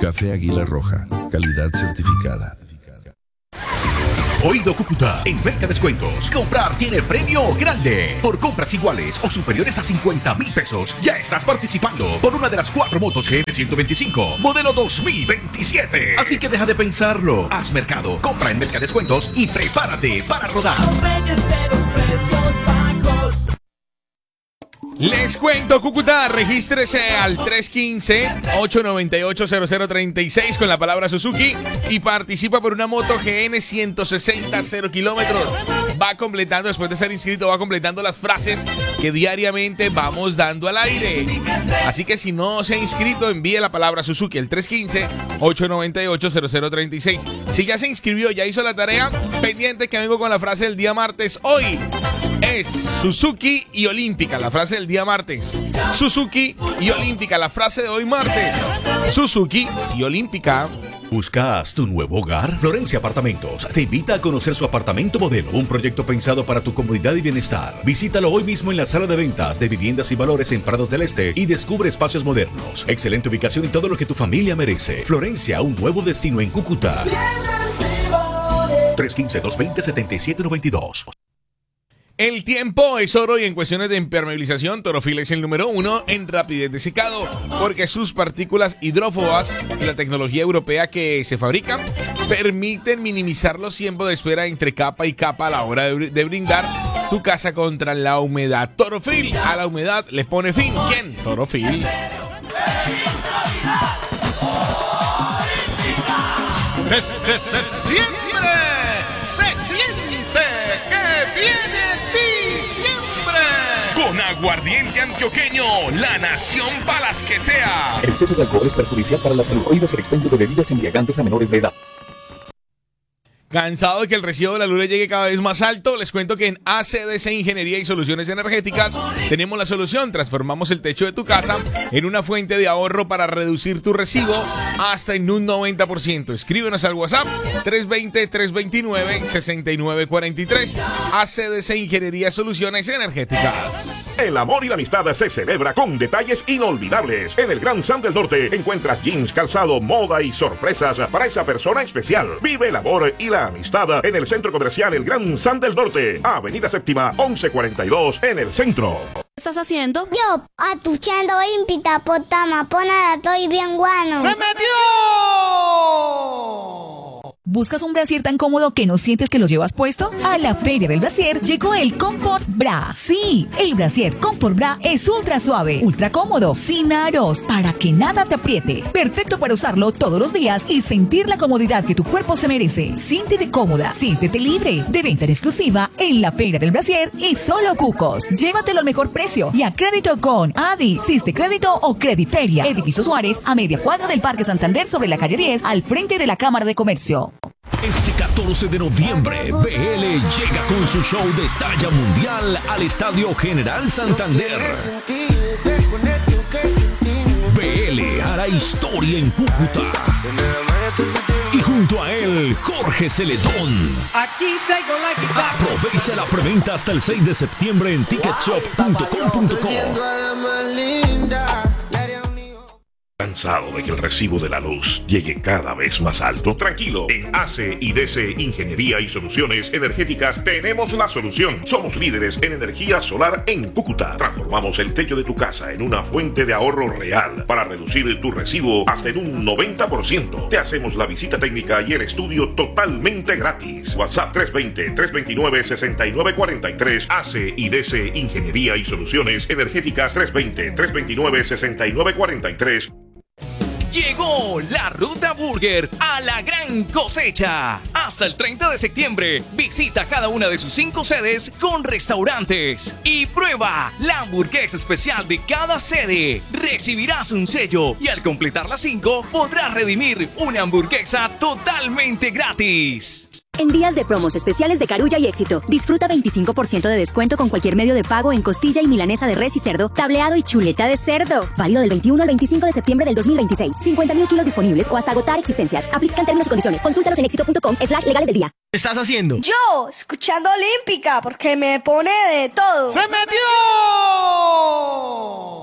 Café Águila Roja, calidad certificada. Oído Cúcuta, en Mercadescuentos, comprar tiene premio grande. Por compras iguales o superiores a 50,000 pesos, ya estás participando por una de las 4 motos GM125, modelo 2027. Así que deja de pensarlo, haz mercado, compra en Mercadescuentos y prepárate para rodar. Les cuento, Cúcuta, regístrese al 315-898-0036 con la palabra Suzuki y participa por una moto GN 160 0 kilómetros. Va completando, después de ser inscrito, va completando las frases que diariamente vamos dando al aire. Así que si no se ha inscrito, envíe la palabra Suzuki al 315-898-0036. Si ya se inscribió, ya hizo la tarea, pendiente que vengo con la frase del día martes. Hoy es Suzuki y Olímpica, la frase del día martes. Suzuki y Olímpica, la frase de hoy martes. Suzuki y Olímpica. ¿Buscas tu nuevo hogar? Florencia Apartamentos te invita a conocer su apartamento modelo, un proyecto pensado para tu comodidad y bienestar. Visítalo hoy mismo en la sala de ventas de Viviendas y Valores en Prados del Este y descubre espacios modernos, excelente ubicación y todo lo que tu familia merece. Florencia, un nuevo destino en Cúcuta. 315-220-7792. El tiempo es oro y en cuestiones de impermeabilización, Torofil es el número 1 en rapidez de secado, porque sus partículas hidrófobas y la tecnología europea que se fabrican permiten minimizar los tiempos de espera entre capa y capa a la hora de brindar tu casa contra la humedad. Torofil, a la humedad le pone fin. ¿Quién? Torofil. Desde septiembre se siente que viene diciembre. Con aguardiente antioqueño, la nación para las que sea. El exceso de alcohol es perjudicial para la salud. Prohíbe el expendio de bebidas embriagantes a menores de edad. ¿Cansado de que el recibo de la luz le llegue cada vez más alto? Les cuento que en ACDC Ingeniería y Soluciones Energéticas tenemos la solución. Transformamos el techo de tu casa en una fuente de ahorro para reducir tu recibo hasta en un 90%. Escríbenos al WhatsApp 320-329-6943. ACDC Ingeniería y Soluciones Energéticas. El amor y la amistad se celebra con detalles inolvidables. En el Gran San del Norte encuentras jeans, calzado, moda y sorpresas para esa persona especial. Vive el amor y la amistad en el Centro Comercial El Gran San del Norte, Avenida Séptima 1142 en el centro. ¿Qué estás haciendo? Yo, atuchando ímpita, potama, ponada, estoy bien guano. ¡Se metió! ¿Buscas un brasier tan cómodo que no sientes que lo llevas puesto? A la Feria del Brasier llegó el Comfort Bra. Sí, el brasier Comfort Bra es ultra suave, ultra cómodo, sin aros, para que nada te apriete. Perfecto para usarlo todos los días y sentir la comodidad que tu cuerpo se merece. Siéntete cómoda, siéntete libre. De venta en exclusiva en la Feria del Brasier y solo Cucos. Llévatelo al mejor precio y a crédito con Adi, Siste Crédito o Crediferia. Edificio Suárez, a media cuadra del Parque Santander sobre la calle 10, al frente de la Cámara de Comercio. Este 14 de noviembre, BL llega con su show de talla mundial al Estadio General Santander. BL hará historia en Cúcuta. Y junto a él, Jorge Celedón. Aquí traigo la guitarra. Aprovecha la preventa hasta el 6 de septiembre en ticketshop.com.co. ¿Cansado de que el recibo de la luz llegue cada vez más alto? Tranquilo, en ACIDC Ingeniería y Soluciones Energéticas tenemos la solución. Somos líderes en energía solar en Cúcuta. Transformamos el techo de tu casa en una fuente de ahorro real para reducir tu recibo hasta en un 90%. Te hacemos la visita técnica y el estudio totalmente gratis. WhatsApp 320-329-6943. ACIDC Ingeniería y Soluciones Energéticas 320-329-6943. Llegó la Ruta Burger a la gran cosecha. Hasta el 30 de septiembre, visita cada una de sus 5 sedes con restaurantes y prueba la hamburguesa especial de cada sede. Recibirás un sello y al completar las 5 podrás redimir una hamburguesa totalmente gratis. En días de promos especiales de Carulla y Éxito, disfruta 25% de descuento con cualquier medio de pago en costilla y milanesa de res y cerdo, tableado y chuleta de cerdo. Válido del 21 al 25 de septiembre del 2026. 50,000 kilos disponibles o hasta agotar existencias. Aplican términos y condiciones. Consúltalos en éxito.com/legales del día. ¿Qué estás haciendo? Yo, escuchando Olímpica, porque me pone de todo. ¡Se metió!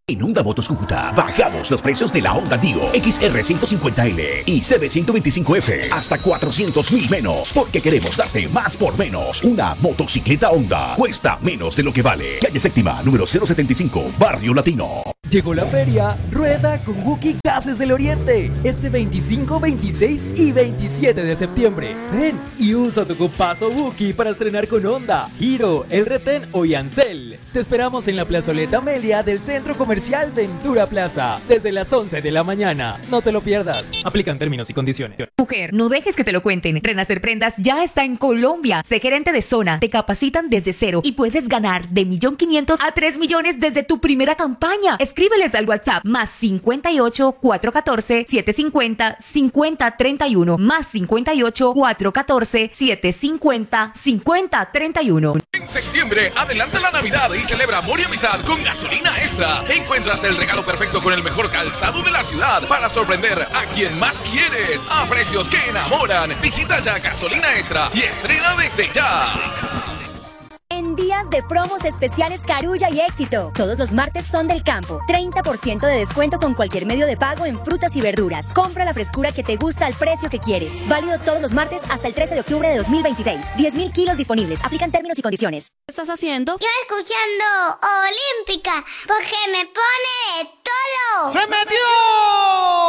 En Honda Motos Cúcuta bajamos los precios de la Honda Dio XR 150L y CB 125F hasta 400.000 menos, porque queremos darte más por menos. Una motocicleta Honda cuesta menos de lo que vale. Calle Séptima, número 075, Barrio Latino. Llegó la feria Rueda con Wookie Gases del Oriente. Este 25, 26 y 27 de septiembre. Ven y usa tu cupazo Wookie para estrenar con Honda, Hero, El Retén o Yancel. Te esperamos en la plazoleta Amelia del Centro Comercial Ventura Plaza desde las 11 de la mañana. No te lo pierdas. Aplican términos y condiciones. Mujer, no dejes que te lo cuenten. Renacer Prendas ya está en Colombia. Sé gerente de zona. Te capacitan desde cero y puedes ganar de 1.500.000 a 3 millones desde tu primera campaña. Escríbeles al WhatsApp más 58 414 750 5031 más 58 414 750 5031. En septiembre, adelanta la Navidad y celebra amor y amistad con Gasolina Extra. Encuentras el regalo perfecto con el mejor calzado de la ciudad para sorprender a quien más quieres a precios que enamoran. Visita ya Gasolina Extra y estrena desde ya. En días de promos especiales Carulla y Éxito. Todos los martes son del campo. 30% de descuento con cualquier medio de pago en frutas y verduras. Compra la frescura que te gusta al precio que quieres. Válido todos los martes hasta el 13 de octubre de 2026. 10.000 kilos disponibles. Aplican términos y condiciones. ¿Qué estás haciendo? Yo escuchando Olímpica, porque me pone todo. ¡Se metió!